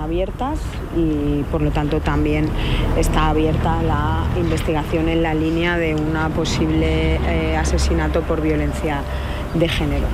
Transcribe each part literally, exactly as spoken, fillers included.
abiertas y por lo tanto también está abierta la investigación en la línea de un posible eh, asesinato por violencia de género.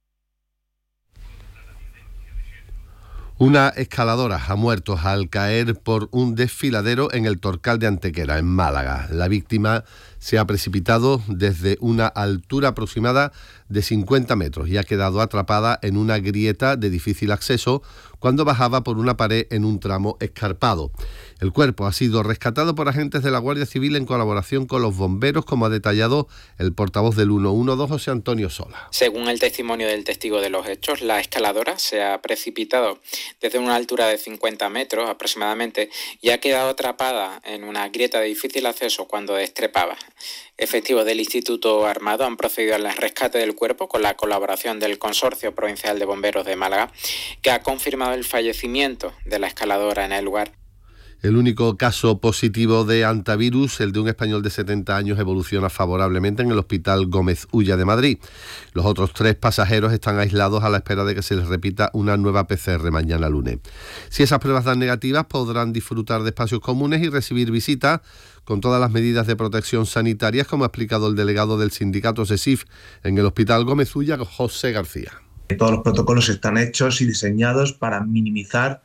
Una escaladora ha muerto al caer por un desfiladero en el Torcal de Antequera, en Málaga. La víctima se ha precipitado desde una altura aproximada de cincuenta metros y ha quedado atrapada en una grieta de difícil acceso cuando bajaba por una pared en un tramo escarpado. El cuerpo ha sido rescatado por agentes de la Guardia Civil en colaboración con los bomberos, como ha detallado el portavoz del ciento doce, José Antonio Sola. Según el testimonio del testigo de los hechos, la escaladora se ha precipitado desde una altura de cincuenta metros aproximadamente y ha quedado atrapada en una grieta de difícil acceso cuando destrepaba. Efectivos del Instituto Armado han procedido al rescate del cuerpo con la colaboración del Consorcio Provincial de Bomberos de Málaga, que ha confirmado el fallecimiento de la escaladora en el lugar. El único caso positivo de antivirus, el de un español de setenta años, evoluciona favorablemente en el Hospital Gómez Ulla de Madrid. Los otros tres pasajeros están aislados a la espera de que se les repita una nueva P C R mañana lunes. Si esas pruebas dan negativas, podrán disfrutar de espacios comunes y recibir visitas con todas las medidas de protección sanitarias, como ha explicado el delegado del sindicato SESIF en el Hospital Gómez Ulla, José García. Todos los protocolos están hechos y diseñados para minimizar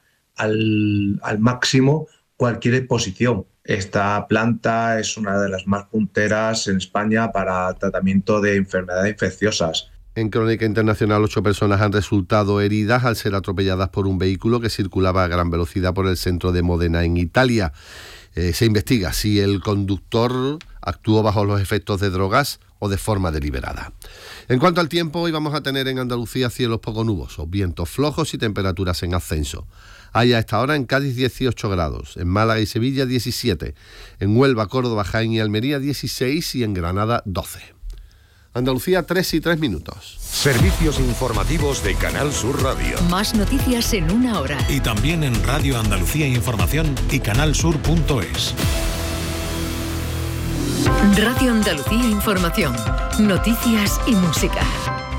al, al máximo cualquier exposición. Esta planta es una de las más punteras en España para tratamiento de enfermedades infecciosas. En Crónica Internacional, ocho personas han resultado heridas al ser atropelladas por un vehículo que circulaba a gran velocidad por el centro de Módena, en Italia. Eh, se investiga si el conductor actuó bajo los efectos de drogas o de forma deliberada. En cuanto al tiempo, hoy vamos a tener en Andalucía cielos poco nubosos, vientos flojos y temperaturas en ascenso. Hay a esta hora en Cádiz dieciocho grados, en Málaga y Sevilla diecisiete, en Huelva, Córdoba, Jaén y Almería dieciséis y en Granada doce. Andalucía, tres y tres minutos. Servicios informativos de Canal Sur Radio. Más noticias en una hora. Y también en Radio Andalucía Información y canalsur punto es. Radio Andalucía Información. Noticias y música.